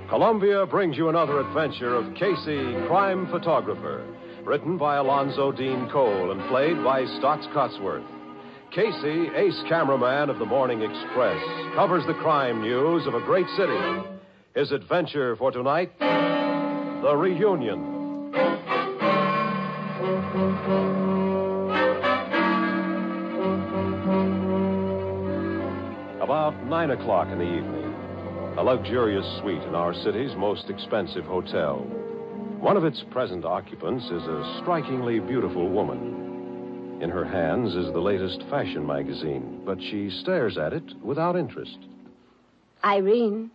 Columbia brings you another adventure of Casey, crime photographer, written by Alonzo Dean Cole and played by Stotts Cotsworth. Casey, ace cameraman of the Morning Express, covers the crime news of a great city. His adventure for tonight, the reunion. About 9 o'clock in the evening, a luxurious suite in our city's most expensive hotel. One of its present occupants is a strikingly beautiful woman. In her hands is the latest fashion magazine, but she stares at it without interest. Irene.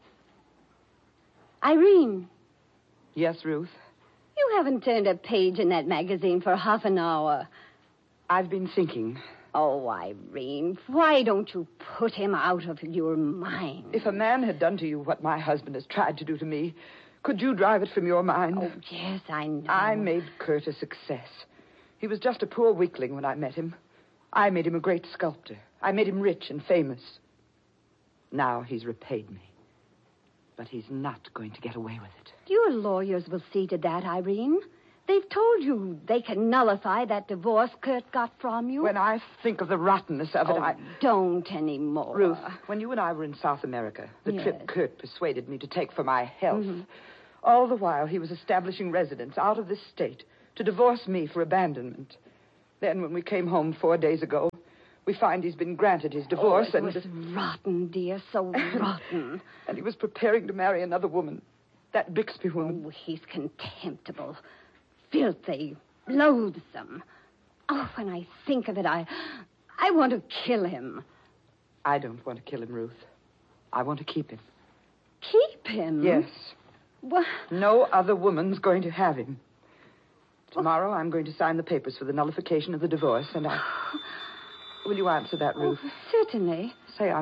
Irene. Yes, Ruth? You haven't turned a page in that magazine for half an hour. I've been thinking. Oh, Irene, why don't you put him out of your mind? If a man had done to you what my husband has tried to do to me, could you drive it from your mind? Oh, yes, I know. I made Kurt a success. He was just a poor weakling when I met him. I made him a great sculptor. I made him rich and famous. Now he's repaid me. But he's not going to get away with it. Your lawyers will see to that, Irene. They've told you they can nullify that divorce Kurt got from you. When I think of the rottenness of it, don't anymore. Ruth, when you and I were in South America, the trip Kurt persuaded me to take for my health, all the while he was establishing residence out of this state to divorce me for abandonment. Then when we came home 4 days ago, we find he's been granted his divorce. It was rotten, dear, so rotten. And he was preparing to marry another woman, that Bixby woman. Oh, he's contemptible. Filthy, loathsome. Oh, when I think of it, I want to kill him. I don't want to kill him, Ruth. I want to keep him. Keep him? Yes. What? No other woman's going to have him. Tomorrow I'm going to sign the papers for the nullification of the divorce, and I... Will you answer that, Ruth? Oh, certainly. Say